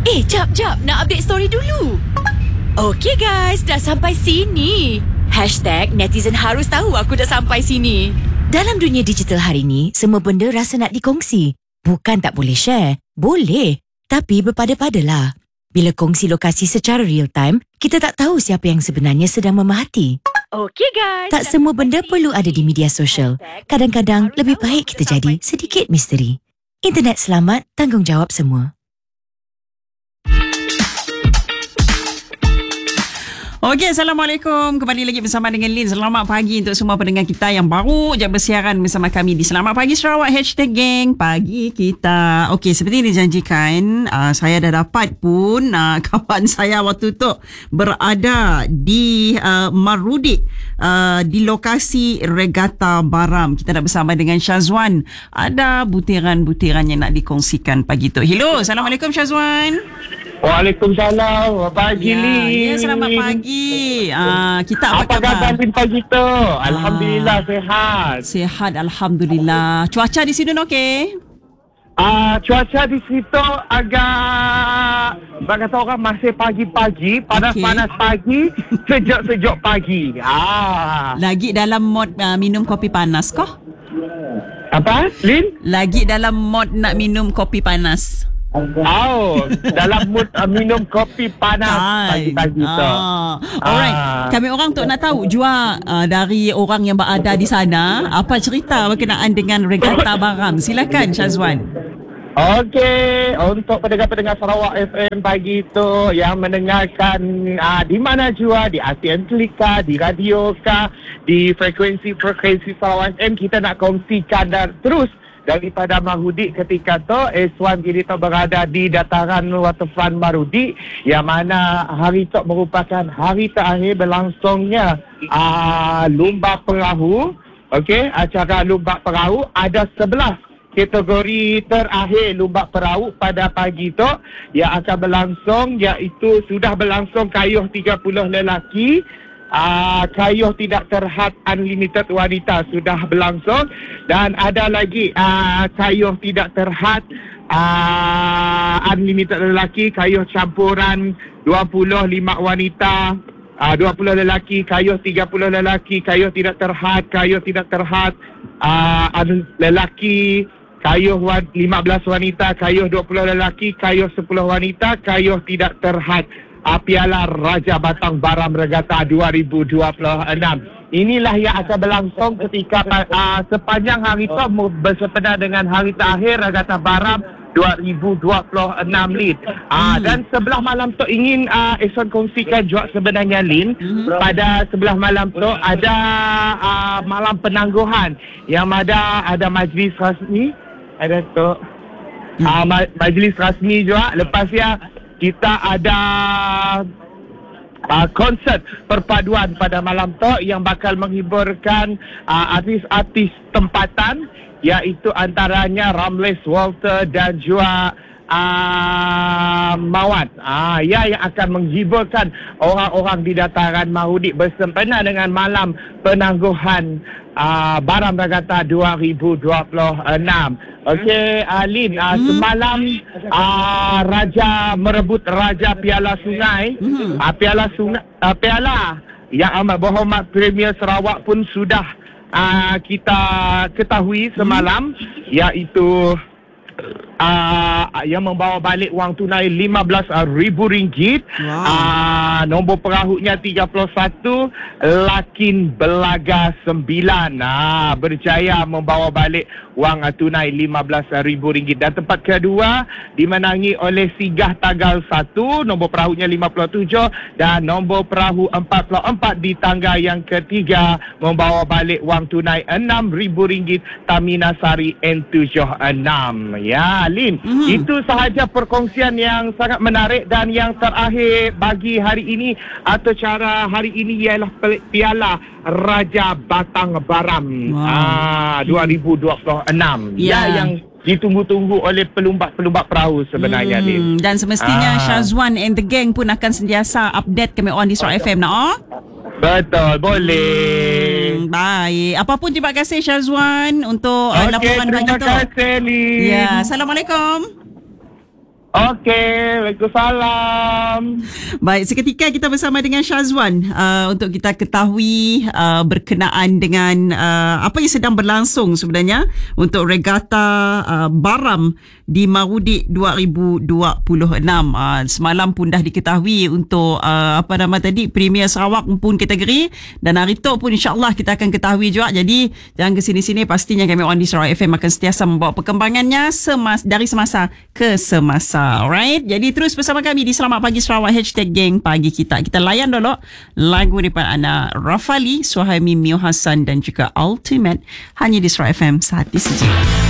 Jap. Nak update story dulu. Okey guys, dah sampai sini. #netizen harus tahu aku dah sampai sini. Dalam dunia digital hari ni, semua benda rasa nak dikongsi. Bukan tak boleh share. Boleh. Tapi berpada-padalah. Bila kongsi lokasi secara real time, kita tak tahu siapa yang sebenarnya sedang memerhati. Okey guys. Tak semua benda perlu ada di media sosial. Kadang-kadang lebih baik kita jadi sedikit misteri. Internet selamat, tanggungjawab semua. Okey, Assalamualaikum. Kembali lagi bersama dengan Lin. Selamat pagi untuk semua pendengar kita yang baru je bersiaran bersama kami di Selamat Pagi Sarawak #Geng Pagi Kita. Okey, seperti yang dijanjikan, saya dah dapat pun kawan saya waktu tu berada di Marudi, di lokasi Regatta Baram. Kita dah bersama dengan Syazwan. Ada butiran-butiran yang nak dikongsikan pagi tu. Hello, Assalamualaikum Syazwan. Waalaikumsalam. Selamat pagi, Lin. Ya, selamat pagi. Kita apa khabar Lin pagi tu? Alhamdulillah sihat. Sihat, Alhamdulillah. Cuaca di sini okey? Cuaca di situ agak, kata orang masih pagi-pagi, panas-panas pagi, sejuk-sejuk pagi. Lagi dalam mod minum kopi panas kah? Apa, Lin? Lagi dalam mod nak minum kopi panas. Dalam mood minum kopi panas pagi-pagi tu. Alright, kami orang tu nak tahu jua dari orang yang berada di sana, apa cerita berkenaan dengan Regatta Baram. Silakan Syazwan. Okey, untuk pendengar-pendengar Sarawak FM pagi tu yang mendengarkan di mana jua, di ASEAN Telika, di radio kah, di frekuensi Sarawak FM, kita nak kongsikan dan terus daripada Marudi ketika tu S1 kita berada di dataran waterfront Marudi, yang mana hari tu merupakan hari terakhir berlangsungnya Lumba Perahu. Okey, acara Lumba Perahu ada 11 kategori terakhir Lumba Perahu pada pagi tu yang akan berlangsung, iaitu sudah berlangsung kayuh 30 lelaki, kayuh tidak terhad unlimited wanita sudah berlangsung, dan ada lagi kayuh tidak terhad unlimited lelaki, kayuh campuran 25 wanita, 20 lelaki, kayuh 30 lelaki, kayuh tidak terhad lelaki, kayuh 15 wanita, kayuh 20 lelaki, kayuh 10 wanita, kayuh tidak terhad Piala Raja Batang Baram Regatta 2026. Inilah yang akan berlangsung ketika sepanjang hari itu bersempena dengan hari terakhir Regatta Baram 2026, Lin. Dan sebelah malam tu ingin Eson kongsikan juga sebenarnya, Lin. Pada sebelah malam tu ada malam penangguhan yang ada majlis rasmi, ada tu majlis rasmi juga. Lepasnya kita ada konsert perpaduan pada malam tu yang bakal menghiburkan artis-artis tempatan, iaitu antaranya Ramles Walter dan juga Mawat, yang akan menghiburkan orang-orang di dataran Marudi bersempena dengan malam penangguhan Baram Regatta 2026. Okey, Lin, semalam Raja merebut Raja Piala Sungai. Piala yang amat berhormat Premier Sarawak pun sudah kita ketahui semalam, iaitu yang membawa balik wang tunai RM15,000. Nombor perahunya 31, Lakin Belaga 9 berjaya membawa balik wang tunai RM15,000. Dan tempat kedua dimenangi oleh Sigah Tagal 1, nombor perahunya 57, dan nombor perahu 44 di tangga yang ketiga membawa balik wang tunai RM6,000, Tamina Sari N76. Ya, Lin, itu sahaja perkongsian yang sangat menarik. Dan yang terakhir bagi hari ini atau cara hari ini ialah Piala Raja Batang Baram 2026. Yang ditunggu-tunggu oleh pelumbat-pelumbat perahu sebenarnya, Lin. Dan semestinya Syazwan and the gang pun akan sentiasa update kami on di Sarawak FM nak. Betul, boleh. Baik. Apapun terima kasih Syazwan untuk laporan pagi tu. Terima kasih, Lin. Ya, Assalamualaikum. Okey, Waalaikumsalam. Baik, seketika kita bersama dengan Syazwan untuk kita ketahui berkenaan dengan apa yang sedang berlangsung sebenarnya untuk regata Baram di Marudik 2026. Semalam pun dah diketahui untuk Premier Sarawak pun kategori, dan hari tu pun insyaAllah kita akan ketahui juga. Jadi jangan ke sini-sini, pastinya kami orang di Sarawak FM akan sentiasa membawa perkembangannya dari semasa ke semasa. Alright, jadi terus bersama kami di Selamat Pagi Sarawak #Geng Pagi Kita. Kita layan dulu lagu daripada Ana Rafali, Suhaimi Mio Hassan dan juga Ultimate, hanya di Sarawak FM saat ini saja.